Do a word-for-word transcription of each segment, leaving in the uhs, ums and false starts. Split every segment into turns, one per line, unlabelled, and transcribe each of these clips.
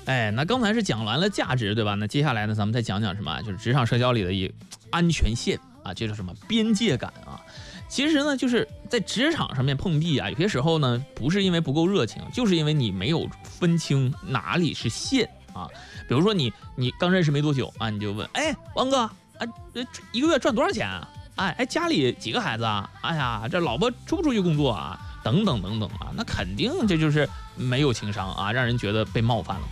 哎，那刚才是讲完了价值，对吧？那接下来呢，咱们再讲讲什么？就是职场社交里的一安全线啊，这叫什么边界感啊？其实呢，就是在职场上面碰壁啊，有些时候呢，不是因为不够热情，就是因为你没有分清哪里是线啊。比如说你你刚认识没多久啊，你就问，哎，王哥啊，一个月赚多少钱啊？哎哎，家里几个孩子啊？哎呀，这老婆出不出去工作啊？等等等等啊，那肯定这就是没有情商啊，让人觉得被冒犯了。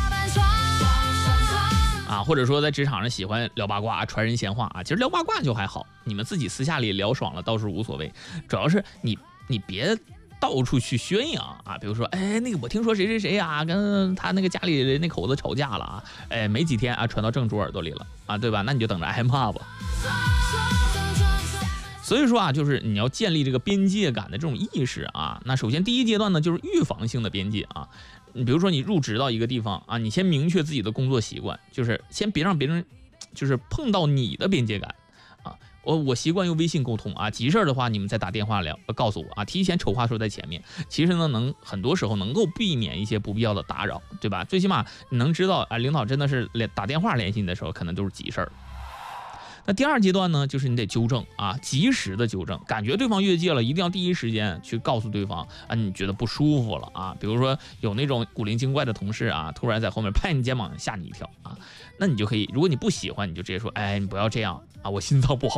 啊，或者说在职场上喜欢聊八卦、传人闲话啊，其实聊八卦就还好，你们自己私下里聊爽了倒是无所谓，主要是你你别到处去宣扬啊，比如说，哎，那个我听说谁谁谁啊，跟他那个家里那口子吵架了啊，哎，没几天啊，传到正主耳朵里了啊，对吧？那你就等着挨骂吧。所以说啊，就是你要建立这个边界感的这种意识啊。那首先第一阶段呢，就是预防性的边界啊。你比如说你入职到一个地方啊，你先明确自己的工作习惯，就是先别让别人就是碰到你的边界感啊。我我习惯用微信沟通啊，急事的话你们再打电话聊，告诉我啊，提前丑话说在前面。其实呢，能很多时候能够避免一些不必要的打扰，对吧？最起码你能知道啊，领导真的是连打电话联系你的时候，可能都是急事儿。那第二阶段呢，就是你得纠正啊，及时的纠正，感觉对方越界了，一定要第一时间去告诉对方啊，你觉得不舒服了啊。比如说有那种古灵精怪的同事啊，突然在后面拍你肩膀吓你一跳啊，那你就可以，如果你不喜欢，你就直接说，哎，你不要这样啊，我心脏不好。